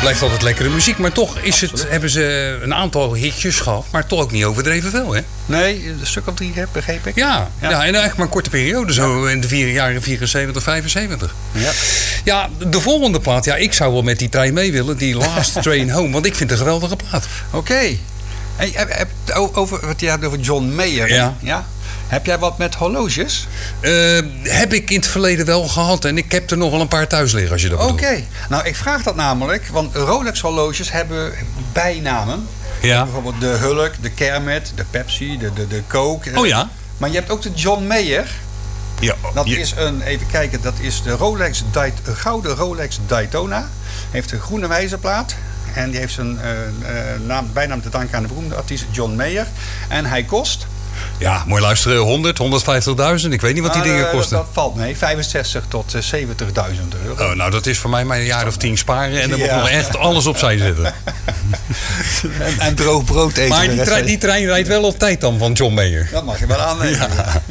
blijft altijd lekkere muziek. Maar toch hebben ze een aantal hitjes gehad. Maar toch ook niet overdreven veel, hè? Nee, een stuk of 3 begreep ik. Ja, en eigenlijk maar een korte periode. Zo in de jaren 74, 75. Ja, de volgende plaat. Ja, ik zou wel met die trein mee willen. Die Last Train Home. Want ik vind het een geweldige plaat. Oké. Hey, wat je hebt over John Mayer. Ja? Heb jij wat met horloges? Heb ik in het verleden wel gehad. En ik heb er nog wel een paar thuis liggen, als je dat bedoelt. Oké. Nou, ik vraag dat namelijk. Want Rolex horloges hebben bijnamen. Ja. Bijvoorbeeld de Hulk, de Kermit, de Pepsi, de Coke. Oh ja. Maar je hebt ook de John Mayer. Ja. Dat is even kijken, dat is de gouden Rolex Daytona. Heeft een groene wijzerplaat. En die heeft zijn bijnaam te danken aan de beroemde artiest John Mayer. En hij kost... Ja, mooi luisteren. 100, 150.000. Ik weet niet wat die dingen kosten. Dat valt mee. 65 tot 70.000 euro. Oh, nou, dat is voor mij maar een jaar of 10 sparen. En dan moet nog echt alles opzij zetten. en droog brood eten. Maar die trein rijdt wel op tijd dan van John Mayer. Dat mag je wel aannemen.